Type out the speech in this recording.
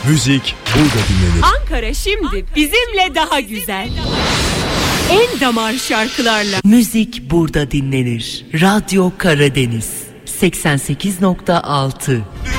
Müzik burada dinlenir. Ankara şimdi bizimle daha güzel. En damar şarkılarla. Müzik burada dinlenir. Radyo Karadeniz 88.6.